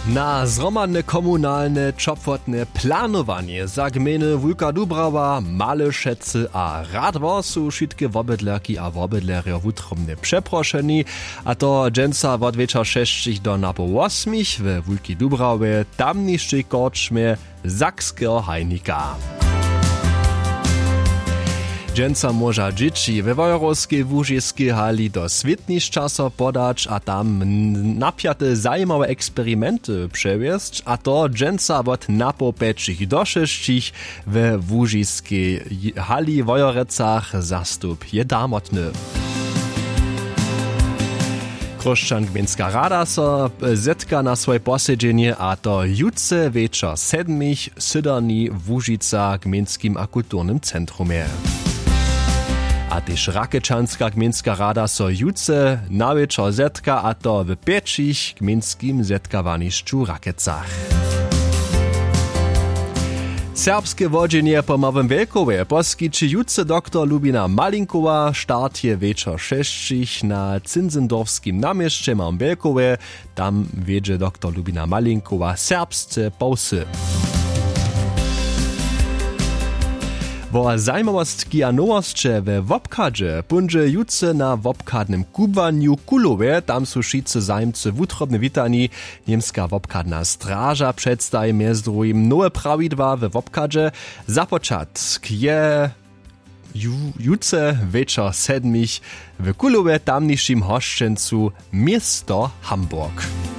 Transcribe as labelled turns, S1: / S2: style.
S1: Na zromadne komunalne čopwotne planowanie za gminy Wulka Dubrawa, Malešece a Radwor su wszystkie wobydlerki a wobydlerio wutromne przeproszeni, a to dżęca od wieczor 6 do na po 8 w Wulki Dubrawie, tamniszczej korczmie Sakskiego Hajnika. Dżęca może dzieci we Wojorowskiej Łużyskiej hali do świetniszczaso podać, a tam napiate zajímawe eksperymenty przewiesć, a to dżęca od napo 5 do 6 we Łużyskiej hali w Wojorecach zastup je damotny. Krošćan Gminska rada so zetka na swoje posiedzenie, a to jutce wieczor 7 sydorni w Łužica Gminskim a kulturnym centrumie. A tyž Rakečanská gminská rada so jutce na večer zetka, a to v 5 gminskim zetkawanišću Rakecach. Serbskie wodzenie po Małym Wielkowie poskiczy jutce dr Lubina Malinkowa, start je wieczor 6 na Cinzendorfskim namieszcze Małym Wielkowie, tam wiedzie dr Lubina Malinkowa serbsce połsy. Wo zajmowostki a nowostcze we wobkadźe punże jutce na wobkadnym kubaniu Kulowe, tam su wszyscy zajmcy wutrobne witani. Niemska wobkadna straża przedstawi między drugim nowe prawidła we wobkadźe. Započat je jutce wieczor 7 w Kulowe tamniejszym hoszczencu miasto Hamburg.